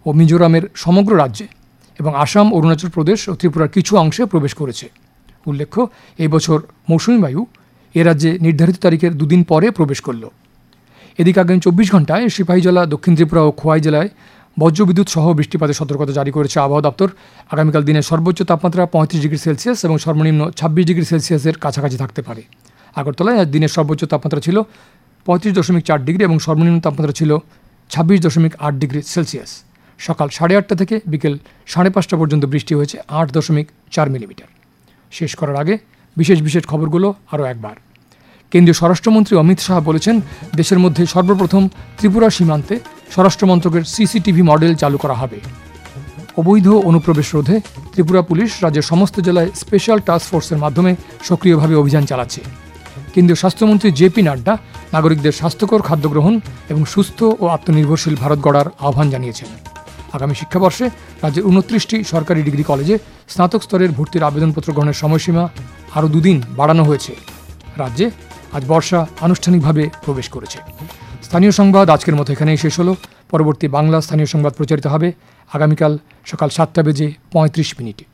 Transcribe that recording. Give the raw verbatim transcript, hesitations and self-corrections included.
ও মিজোরামের সমগ্র রাজ্যে এবং আসাম, অরুণাচল প্রদেশ ও ত্রিপুরার কিছু অংশে প্রবেশ করেছে। উল্লেখ্য, এই বছর মৌসুমী বায়ু এ রাজ্যে নির্ধারিত তারিখের দুদিন পরে প্রবেশ করল। এদিকে আগামী চব্বিশ ঘন্টায় সিপাহীজলা, দক্ষিণ ত্রিপুরা ও খোয়াই জেলায় বজ্রবিদ্যুৎ সহ বৃষ্টিপাতের সতর্কতা জারি করেছে আবহাওয়া দপ্তর। আগামীকাল দিনের সর্বোচ্চ তাপমাত্রা পঁয়ত্রিশ ডিগ্রি সেলসিয়াস এবং সর্বনিম্ন ছাব্বিশ ডিগ্রি সেলসিয়াসের কাছাকাছি থাকতে পারে। আগরতলায় আজ দিনের সর্বোচ্চ তাপমাত্রা ছিল পঁয়ত্রিশ দশমিক চার ডিগ্রি এবং সর্বনিম্ন তাপমাত্রা ছিল ছাব্বিশ দশমিক আট ডিগ্রি সেলসিয়াস। সকাল সাড়ে আটটা থেকে বিকেল সাড়ে পাঁচটা পর্যন্ত বৃষ্টি হয়েছে আট দশমিক চার মিলিমিটার। শেষ করার আগে বিশেষ বিশেষ খবরগুলো আরও একবার। কেন্দ্রীয় স্বরাষ্ট্রমন্ত্রী অমিত শাহ বলেছেন, দেশের মধ্যে সর্বপ্রথম ত্রিপুরা সীমান্তে স্বরাষ্ট্র মন্ত্রকের সিসিটিভি মডেল চালু করা হবে। অবৈধ অনুপ্রবেশ রোধে ত্রিপুরা পুলিশ রাজ্যের সমস্ত জেলায় স্পেশাল টাস্ক ফোর্সের মাধ্যমে সক্রিয়ভাবে অভিযান চালাচ্ছে। কেন্দ্রীয় স্বাস্থ্যমন্ত্রী জে পি নাড্ডা নাগরিকদের স্বাস্থ্যকর খাদ্য গ্রহণ এবং সুস্থ ও আত্মনির্ভরশীল ভারত গড়ার আহ্বান জানিয়েছেন। আগামী শিক্ষাবর্ষে রাজ্যের উনত্রিশটি সরকারি ডিগ্রি কলেজে স্নাতক স্তরের ভর্তির আবেদনপত্র গ্রহণের সময়সীমা আরও দুদিন বাড়ানো হয়েছে। রাজ্যে আজ বর্ষা আনুষ্ঠানিকভাবে প্রবেশ করেছে। স্থানীয় সংবাদ আজকের মতো এখানেই শেষ হলো। পরবর্তী বাংলা স্থানীয় সংবাদ প্রচারিত হবে আগামীকাল সকাল সাতটা বেজে পঁয়ত্রিশ মিনিটে।